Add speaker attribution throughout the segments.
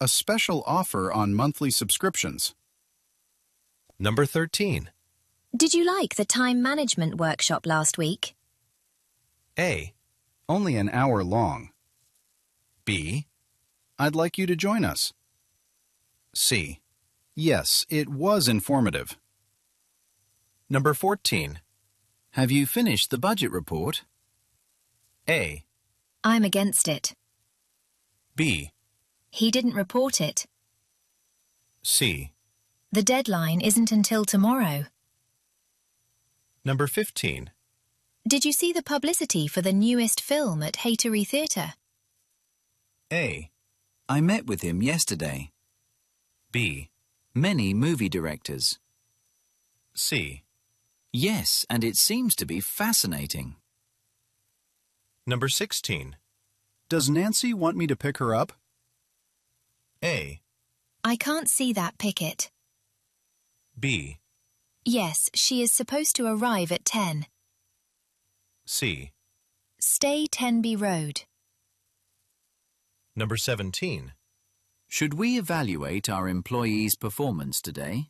Speaker 1: A special offer on monthly subscriptions.
Speaker 2: Number 13.
Speaker 3: Did you like the time management workshop last week?
Speaker 2: A.
Speaker 1: Only an hour long.
Speaker 2: B.
Speaker 1: I'd like you to join us.
Speaker 2: C.
Speaker 1: Yes, it was informative.
Speaker 2: Number 14.
Speaker 1: Have you finished the budget report?
Speaker 2: A.
Speaker 3: I'm against it.
Speaker 2: B.
Speaker 3: He didn't report it.
Speaker 2: C.
Speaker 3: The deadline isn't until tomorrow.
Speaker 2: Number 15.
Speaker 3: Did you see the publicity for the newest film at Hatery Theatre?
Speaker 2: A.
Speaker 4: I met with him yesterday.
Speaker 2: B.
Speaker 4: Many movie directors.
Speaker 2: C.
Speaker 4: Yes, and it seems to be fascinating.
Speaker 2: Number 16.
Speaker 1: Does Nancy want me to pick her up?
Speaker 2: A.
Speaker 3: I can't see that picket.
Speaker 2: B.
Speaker 3: Yes, she is supposed to arrive at 10.
Speaker 2: C.
Speaker 3: Stay Tenby Road.
Speaker 2: Number 17.
Speaker 4: Should we evaluate our employees' performance today?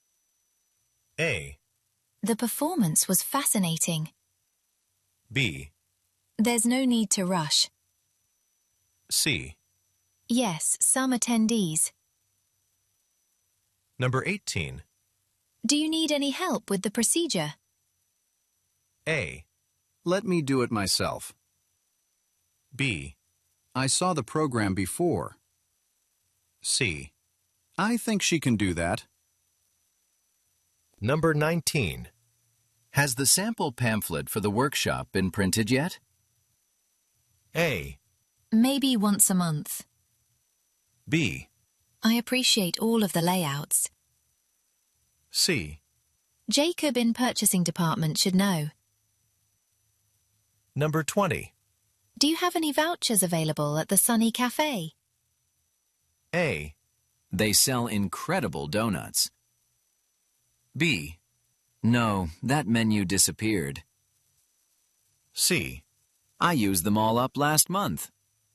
Speaker 2: A.
Speaker 3: The performance was fascinating.
Speaker 2: B.
Speaker 3: There's no need to rush.
Speaker 2: C.
Speaker 3: Yes, some attendees.
Speaker 2: Number 18.
Speaker 3: Do you need any help with the procedure?
Speaker 2: A.
Speaker 1: Let me do it myself.
Speaker 2: B.
Speaker 1: I saw the program before.
Speaker 2: C.
Speaker 1: I think she can do that.
Speaker 2: Number 19.
Speaker 4: Has the sample pamphlet for the workshop been printed yet?
Speaker 2: A.
Speaker 3: Maybe once a month.
Speaker 2: B.
Speaker 3: I appreciate all of the layouts.
Speaker 2: C.
Speaker 3: Jacob in purchasing department should know.
Speaker 2: Number 20.
Speaker 3: Do you have any vouchers available at the Sunny Cafe?
Speaker 2: A.
Speaker 4: They sell incredible donuts. B. No, that menu disappeared.
Speaker 2: C.
Speaker 4: I used them all up last month.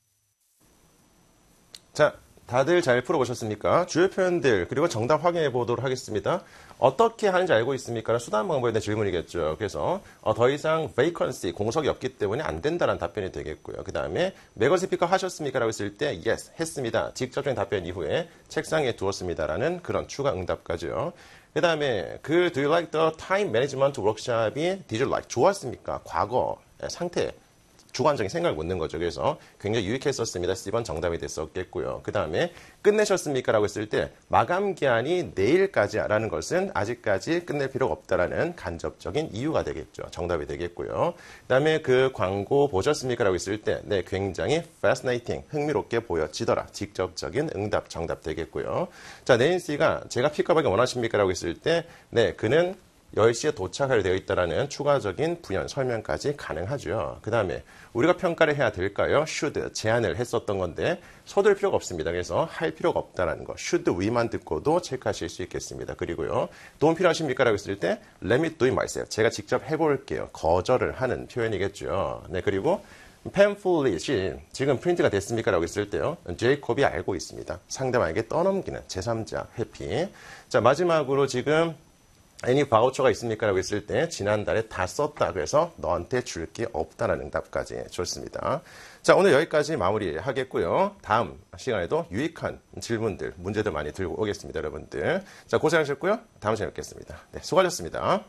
Speaker 5: 자, 다들 잘 풀어보셨습니까? 주요 표현들 그리고 정답 확인해 보도록 하겠습니다. 어떻게 하는지 알고 있습니까? 수단 방법에 대한 질문이겠죠. 그래서 더 이상 vacancy, 공석이 없기 때문에 안 된다는 답변이 되겠고요. 그 다음에 매거진 픽업 하셨습니까? 라고 했을 때 yes, 했습니다. 직접적인 답변 이후에 책상에 두었습니다라는 그런 추가 응답까지요. 그 다음에 do you like the time management workshop이 did you like? 좋았습니까? 과거 상태. 주관적인 생각을 묻는 거죠. 그래서 굉장히 유익했었습니다. C번 정답이 됐었겠고요. 그 다음에 끝내셨습니까? 라고 했을 때 마감 기한이 내일까지라는 것은 아직까지 끝낼 필요가 없다라는 간접적인 이유가 되겠죠. 정답이 되겠고요. 그 다음에 그 광고 보셨습니까? 라고 했을 때 네, 굉장히 fascinating, 흥미롭게 보여지더라. 직접적인 응답, 정답 되겠고요. 자, 네인씨가 제가 픽업하기 원하십니까? 라고 했을 때 네, 그는 10시에 도착하게 되어 있다는 추가적인 부연 설명까지 가능하죠. 그 다음에 우리가 평가를 해야 될까요? should, 제안을 했었던 건데 서둘 필요가 없습니다. 그래서 할 필요가 없다는 거. should we만 듣고도 체크하실 수 있겠습니다. 그리고요. 도움 필요하십니까? 라고 했을 때 let me do it myself. 제가 직접 해볼게요. 거절을 하는 표현이겠죠. 네, 그리고 pamphlet이 지금 프린트가 됐습니까? 라고 했을 때요. 제이콥이 알고 있습니다. 상대방에게 떠넘기는 제3자 회피. 자, 마지막으로 지금 any 바우처가 있습니까? 라고 했을 때 지난달에 다 썼다. 그래서 너한테 줄 게 없다라는 응답까지 줬습니다. 자, 오늘 여기까지 마무리하겠고요. 다음 시간에도 유익한 질문들, 문제들 많이 들고 오겠습니다. 여러분들. 자, 고생하셨고요. 다음 시간에 뵙겠습니다. 네, 수고하셨습니다.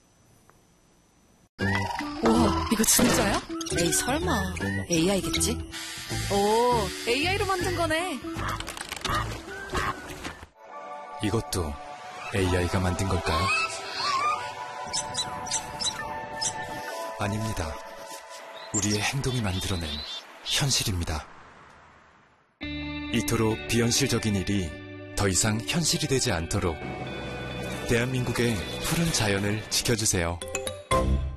Speaker 6: 우와, 이거 진짜야? 에이, 설마. AI겠지? 오, AI로 만든 거네.
Speaker 7: 이것도 AI가 만든 걸까요? 아닙니다. 우리의 행동이 만들어낸 현실입니다. 이토록 비현실적인 일이 더 이상 현실이 되지 않도록 대한민국의 푸른 자연을 지켜주세요.